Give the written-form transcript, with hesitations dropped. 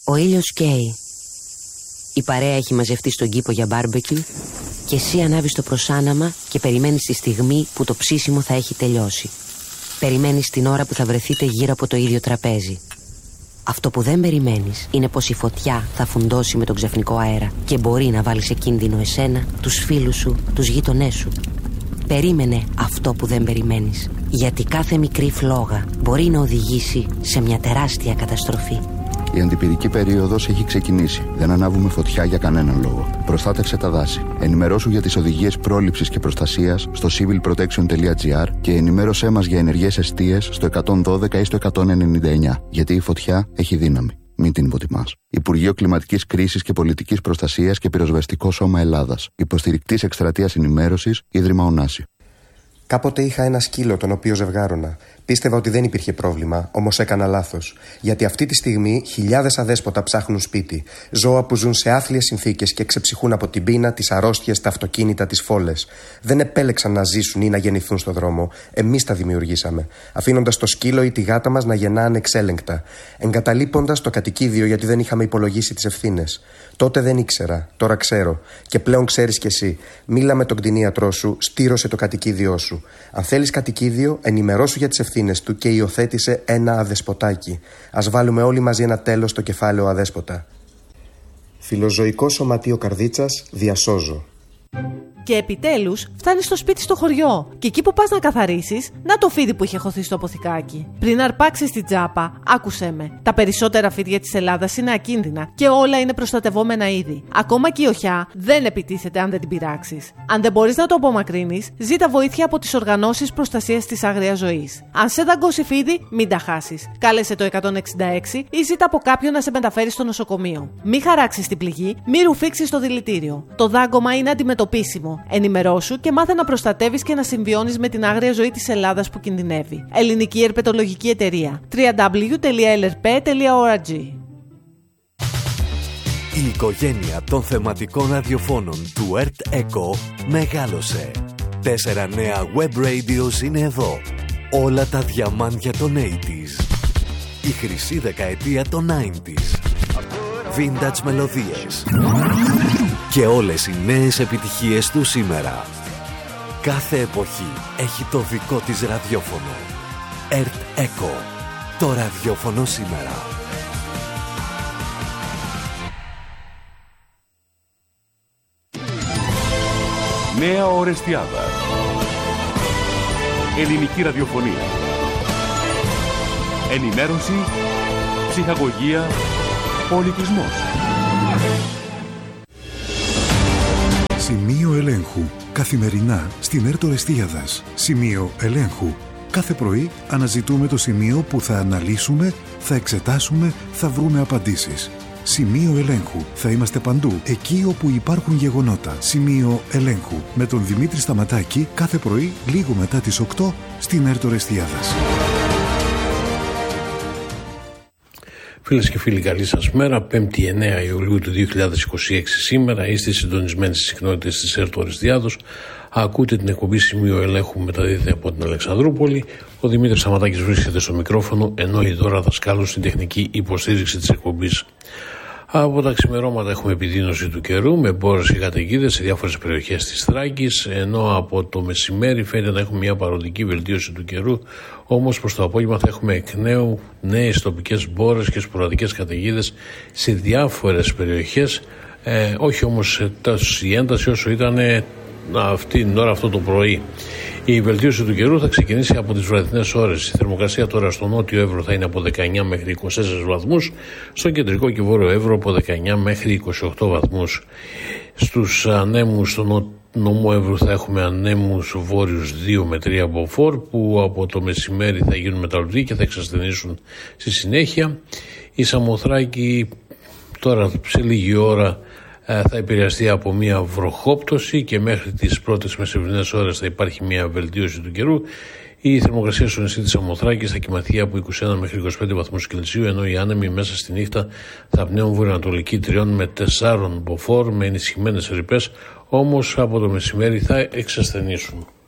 Ο ήλιος καίει. Η παρέα έχει μαζευτεί στον κήπο για μπάρμπεκιου και εσύ ανάβεις το προσάναμα και περιμένεις τη στιγμή που το ψήσιμο θα έχει τελειώσει. Περιμένεις την ώρα που θα βρεθείτε γύρω από το ίδιο τραπέζι. Αυτό που δεν περιμένεις είναι πως η φωτιά θα φουντώσει με τον ξαφνικό αέρα και μπορεί να βάλει σε κίνδυνο εσένα, τους φίλους σου, τους γείτονές σου. Περίμενε αυτό που δεν περιμένεις, γιατί κάθε μικρή φλόγα μπορεί να οδηγήσει σε μια τεράστια καταστροφή. Η αντιπυρική περίοδος έχει ξεκινήσει. Δεν ανάβουμε φωτιά για κανέναν λόγο. Προστάτευσε τα δάση. Ενημερώσου για τις οδηγίες πρόληψης και προστασίας στο civilprotection.gr και ενημέρωσέ μας για ενεργές εστίες στο 112 ή στο 199. Γιατί η φωτιά έχει δύναμη. Μην την υποτιμάς. Υπουργείο Κλιματικής Κρίσης και Πολιτικής Προστασίας και Πυροσβεστικό Σώμα Ελλάδας. Υποστηρικτής εκστρατείας ενημέρωσης, Ίδρυμα Ωνάση. Κάποτε είχα ένα σκύλο τον οποίο ζευγάρωνα. Πίστευα ότι δεν υπήρχε πρόβλημα, όμως έκανα λάθος. Γιατί αυτή τη στιγμή χιλιάδες αδέσποτα ψάχνουν σπίτι. Ζώα που ζουν σε άθλιες συνθήκες και ξεψυχούν από την πείνα, τις αρρώστιες, τα αυτοκίνητα, τις φόλες. Δεν επέλεξαν να ζήσουν ή να γεννηθούν στον δρόμο. Εμείς τα δημιουργήσαμε. Αφήνοντας το σκύλο ή τη γάτα μας να γεννά ανεξέλεγκτα. Εγκαταλείποντας το κατοικίδιο γιατί δεν είχαμε υπολογίσει τις ευθύνες. Τότε δεν ήξερα, τώρα ξέρω. Και πλέον ξέρεις κι εσύ. Μίλα με τον κτηνίατρό σου, στήρωσε το κατοικίδιό σου. Αν θέλεις κατοικίδιο, ενημερώσου για τις ευθύνες του και υιοθέτησε ένα αδεσποτάκι. Ας βάλουμε όλοι μαζί ένα τέλος στο κεφάλαιο αδέσποτα. Φιλοζωικό Σωματείο Καρδίτσας, διασώζω. Και επιτέλους φτάνεις στο σπίτι στο χωριό. Και εκεί που πας να καθαρίσεις, να το φίδι που είχε χωθεί στο αποθηκάκι. Πριν αρπάξεις την τσάπα, άκουσέ με. Τα περισσότερα φίδια της Ελλάδας είναι ακίνδυνα και όλα είναι προστατευόμενα είδη. Ακόμα και η οχιά δεν επιτίθεται αν δεν την πειράξεις. Αν δεν μπορείς να το απομακρύνεις, ζήτα βοήθεια από τις οργανώσεις προστασίας της άγριας ζωής. Αν σε δαγκώσει φίδι, μην τα χάσεις. Κάλεσε το 166 ή ζήτα από κάποιον να σε μεταφέρει στο νοσοκομείο. Μη χαράξεις την πληγή, μη ρουφήξεις το δηλητήριο. Το δάγκωμα είναι αντιμετωπίσιμο. Ενημερώσου και μάθε να προστατεύεις και να συμβιώνεις με την άγρια ζωή της Ελλάδας που κινδυνεύει. Ελληνική Ερπετολογική Εταιρεία. www.lrp.org. Η οικογένεια των θεματικών ραδιοφώνων του Earth Echo μεγάλωσε. 4 νέα web radios είναι εδώ. Όλα τα διαμάντια των 80s. Η χρυσή δεκαετία των 90s. Vintage μελωδίες. Και όλες οι νέες επιτυχίες του σήμερα. Κάθε εποχή έχει το δικό της ραδιόφωνο. Earth Echo. Το ραδιόφωνο σήμερα. Νέα Ορεστιάδα. Ελληνική ραδιοφωνία. Ενημέρωση, ψυχαγωγία, πολιτισμός. Σημείο ελέγχου. Καθημερινά στην Έρτο Ρεστίαδας. Σημείο ελέγχου. Κάθε πρωί αναζητούμε το σημείο που θα αναλύσουμε, θα εξετάσουμε, θα βρούμε απαντήσεις. Σημείο ελέγχου. Θα είμαστε παντού, εκεί όπου υπάρχουν γεγονότα. Σημείο ελέγχου. Με τον Δημήτρη Σταματάκη κάθε πρωί λίγο μετά τις 8 στην Έρτο Ρεστίαδας. Φίλες και φίλοι, καλή σας μέρα. 5η 9 Ιουλίου του 2026 σήμερα. Είστε συντονισμένοι στις συχνότητες της Έρτο Ρεστιάδος. Ακούτε την εκπομπή Σημείο Ελέγχου, μεταδίδεται από την Αλεξανδρούπολη. Ο Δημήτρης Σταματάκης βρίσκεται στο μικρόφωνο, ενώ η Δώρα Δασκάλου στην τεχνική υποστήριξη της εκπομπής. Από τα ξημερώματα έχουμε επιδείνωση του καιρού με μπόρες και καταιγίδες σε διάφορες περιοχές της Θράκης, ενώ από το μεσημέρι φαίνεται να έχουμε μια παροδική βελτίωση του καιρού, όμως προς το απόγευμα θα έχουμε εκ νέου νέες τοπικές μπόρες και σποραδικές καταιγίδες σε διάφορες περιοχές, όχι όμως η ένταση όσο ήταν αυτή την ώρα, αυτό το πρωί. Η βελτίωση του καιρού θα ξεκινήσει από τις βραδινές ώρες. Η θερμοκρασία τώρα στο νότιο Εύρο θα είναι από 19 μέχρι 24 βαθμούς, στο κεντρικό και βόρειο Εύρο από 19 μέχρι 28 βαθμούς. Στους ανέμους στο νομό Εύρου θα έχουμε ανέμους βόρειους 2 με 3 μποφόρ, που από το μεσημέρι θα γίνουν μεταλλουργοί και θα εξασθενήσουν στη συνέχεια. Η Σαμοθράκη τώρα σε λίγη ώρα θα επηρεαστεί από μια βροχόπτωση και μέχρι τις πρώτες μεσημβρινές ώρες θα υπάρχει μια βελτίωση του καιρού. Η θερμοκρασία στο νησί της Σαμοθράκης θα κοιμαθεί από 21 μέχρι 25 βαθμούς Κελσίου, ενώ οι άνεμοι μέσα στη νύχτα θα πνέουν βορειοανατολική 3 με 4 μποφόρ με ενισχυμένες ρηπές, όμως από το μεσημέρι θα εξασθενήσουν.